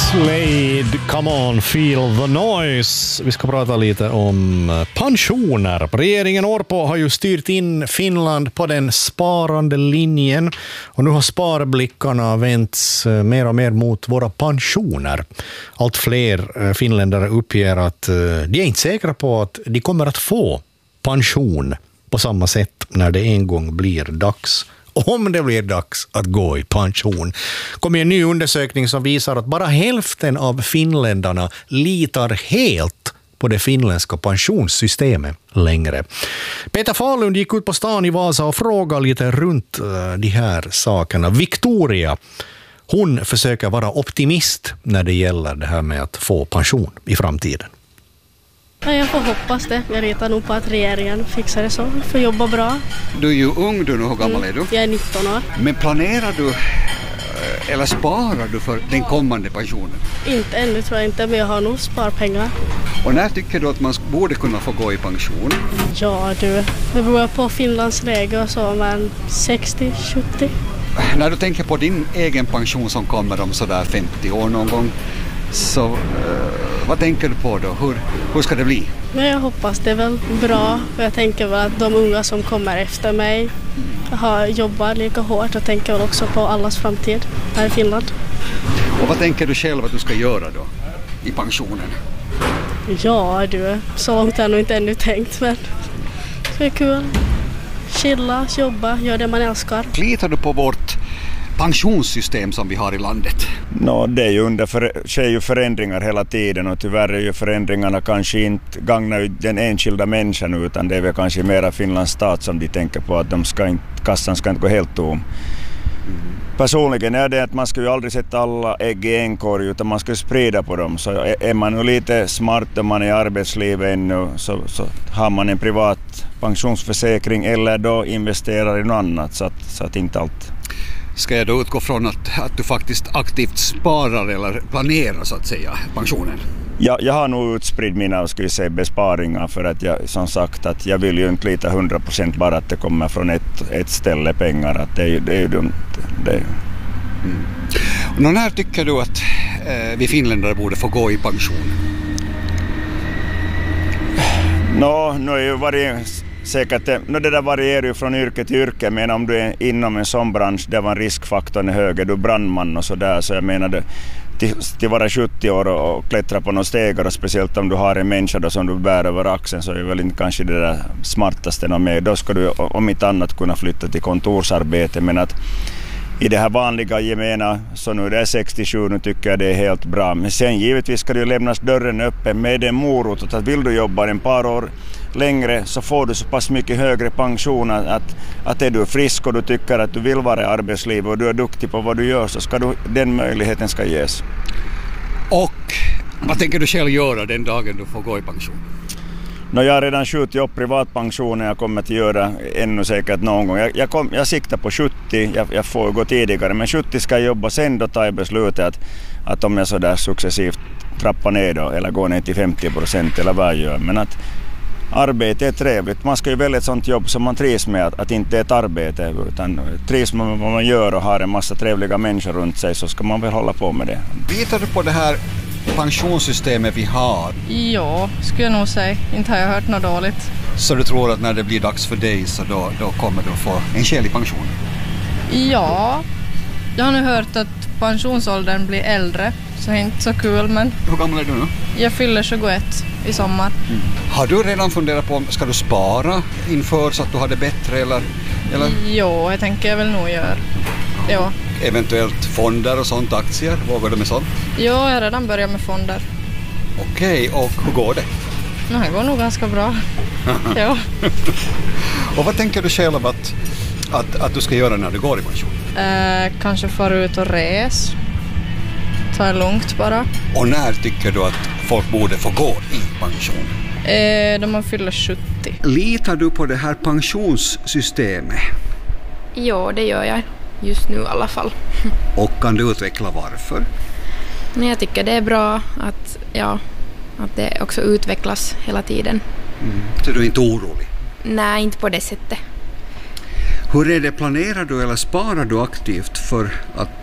Slade, come on, feel the noise. Vi ska prata lite om pensioner. Regeringen Orpo har ju styrt in Finland på den sparande linjen och nu har sparblickarna vänts mer och mer mot våra pensioner. Allt fler finländare uppger att de är inte säkra på att de kommer att få pension på samma sätt när det en gång blir dags. Om det blir dags att gå i pension. Kommer en ny undersökning som visar att bara hälften av finländarna litar helt på det finländska pensionssystemet längre. Peter Falund gick ut på stan i Vasa och frågade lite runt de här sakerna. Victoria, hon försöker vara optimist när det gäller det här med att få pension i framtiden. Ja, jag får hoppas det. Jag litar nog på att regeringen fixar det så. Får jobba bra. Du är ju ung du nu. Hur gammal är du? Jag är 19 år. Men planerar du eller sparar du för den kommande pensionen? Inte ännu tror jag inte, men jag har nog sparpengar. Och när tycker du att man borde kunna få gå i pension? Ja du, det beror på Finlands regler och så, men 60-70. När du tänker på din egen pension som kommer om sådär 50 år någon gång, så vad tänker du på då? Hur ska det bli? Men jag hoppas det är väl bra. För jag tänker väl att de unga som kommer efter mig har jobbat lika hårt och tänker väl också på allas framtid här i Finland. Och vad tänker du själv att du ska göra då i pensionen? Ja du, så långt har jag nog inte ännu tänkt, men det är kul. Chilla, jobba, göra det man älskar. Litar du på vårt pensionssystem som vi har i landet? Det är ju sker ju förändringar hela tiden och tyvärr är ju förändringarna kanske inte gagnar den enskilda människan, utan det är väl kanske mera Finlands stat som de tänker på att kassan ska inte gå helt tom. Personligen är det att man ska ju aldrig sätta alla ägg i en korg, utan man ska sprida på dem. Så är man nu lite smart om man är i arbetslivet ännu, så har man en privat pensionsförsäkring eller då investerar i något annat så att inte allt. Ska jag då utgå från att du faktiskt aktivt sparar eller planerar så att säga pensionen? Jag har nog utspritt mina besparingar för att jag som sagt att jag vill ju inte lita 100% bara att det kommer från ett ställe pengar. Att det är ju dumt. Och när tycker du att vi finländare borde få gå i pension? Nu är ju varje säkert, det där varierar ju från yrke till yrke, men om du är inom en sån bransch där var riskfaktorn är högre, du är brandman och sådär, så jag menar till vara 70 år och klättra på några stegar, och speciellt om du har en människa då som du bär över axeln, så är det väl inte kanske det där smartaste med. Då ska du om inte annat kunna flytta till kontorsarbete, men att i det här vanliga gemena, så nu det är 67, nu tycker jag det är helt bra. Men sen givetvis ska det ju lämnas dörren öppen med en morot, att vill du jobba en par år längre så får du så pass mycket högre pension att är du frisk och du tycker att du vill vara i arbetslivet och du är duktig på vad du gör, så ska den möjligheten ska ges. Och vad tänker du själv göra den dagen du får gå i pension? Jag har redan skjutit upp privatpensionen, jag kommer att göra ännu säkert någon gång. Jag siktar på 70, jag får gå tidigare, men 70 ska jag jobba, sen då tar jag beslutet att om jag så där successivt trappar ner då, eller går ner till 50% eller vad jag gör. Men att arbete är trevligt, man ska ju välja ett sånt jobb som man trivs med, att inte är ett arbete, utan trivs man med vad man gör och har en massa trevliga människor runt sig, så ska man väl hålla på med det. Litar du på det här pensionssystemet vi har? Ja, skulle jag nog säga. Inte har jag hört något dåligt. Så du tror att när det blir dags för dig så då kommer du få en skälig pension? Ja, jag har nu hört att pensionsåldern blir äldre, så det är inte så kul, men... Hur gammal är du nu? Jag fyller 21 i sommar. Har du redan funderat på, ska du spara inför så att du har det bättre eller? Jo, jag tänker jag väl nog göra. Ja. Eventuellt fonder och sånt, aktier, vågar du med sånt? Jo, jag har redan börjat med fonder. Okej, och hur går det? Det går nog ganska bra. Ja. Och vad tänker du själv att du ska göra när du går i pension? Kanske fara ut och res. Ta det lugnt bara. Och när tycker du att folk borde få gå i pension? Då man fyller 70. Litar du på det här pensionssystemet? Jo, det gör jag. Just nu i alla fall. Och kan du utveckla varför? Jag tycker det är bra att det också utvecklas hela tiden. Så du är inte orolig? Nej, inte på det sättet. Hur är det, planerar du eller sparar du aktivt för att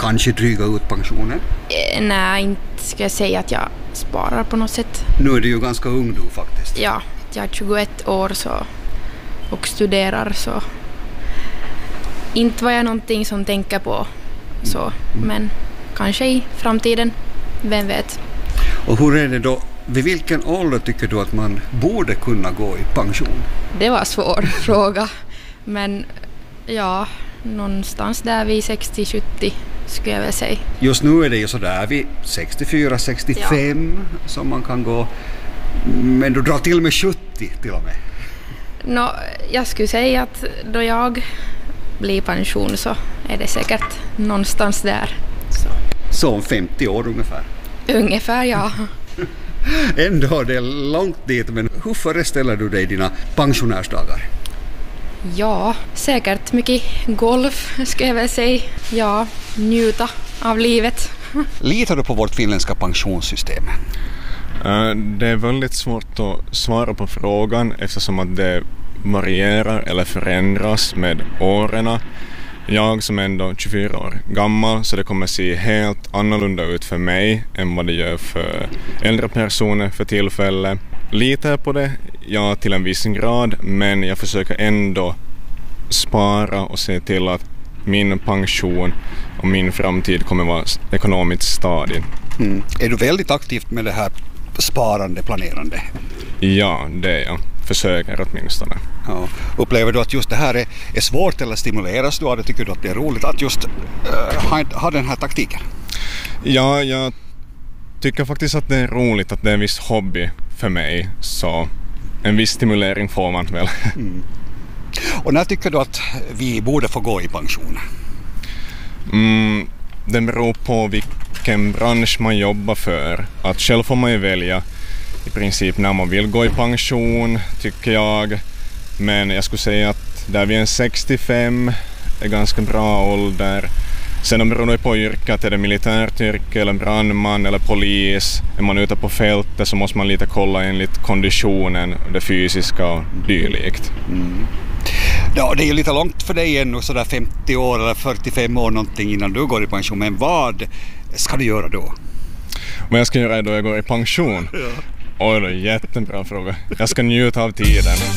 kanske dryga ut pensionen? Nej, inte ska jag säga att jag sparar på något sätt. Nu är du ju ganska ung du faktiskt. Ja, jag är 21 år och studerar så inte var jag någonting som tänker på så, men kanske i framtiden, vem vet. Och hur är det då, vid vilken ålder tycker du att man borde kunna gå i pension? Det var en svår fråga, men ja, någonstans där vid 60-70 skulle jag väl säga. Just nu är det ju sådär vid 64-65 som man kan gå, men du drar till med 70 till och med. Jag skulle säga att då jag blir pension så är det säkert någonstans där. Så om 50 år ungefär? Ungefär, ja. Ändå, det är långt dit, men hur föreställer du dig dina pensionärsdagar? Ja, säkert mycket golf skulle jag väl säga. Ja, njuta av livet. Litar du på vårt finländska pensionssystem? Det är väldigt svårt att svara på frågan eftersom att det varierar eller förändras med åren. Jag som är ändå 24 år gammal, så det kommer se helt annorlunda ut för mig än vad det gör för äldre personer för tillfället. Litar på det? Ja, till en viss grad, men jag försöker ändå spara och se till att min pension och min framtid kommer vara ekonomiskt stadig. Är du väldigt aktivt med det här sparande, planerande? Ja, det är jag. Försöker åtminstone. Ja. Upplever du att just det här är svårt eller stimuleras du av det? Tycker du att det är roligt att just ha den här taktiken? Ja, jag tycker faktiskt att det är roligt, att det är en viss hobby för mig. Så en viss stimulering får man väl. Och när tycker du att vi borde få gå i pension? Det beror på vilken bransch man jobbar för. Att själv får man ju välja i princip när man vill gå i pension, tycker jag. Men jag skulle säga att där vi är 65 är ganska bra ålder. Sen beror det på yrket, är det militärt yrke eller brandman eller polis. Är man ute på fältet så måste man lite kolla enligt konditionen, det fysiska och dylikt. Ja, det är ju lite långt för dig ännu, sådär 50 år eller 45 år någonting innan du går i pension. Men vad ska du göra då? Vad jag ska göra då jag går i pension? Ja. Oj, det är en jättebra fråga. Jag ska njuta av tiden.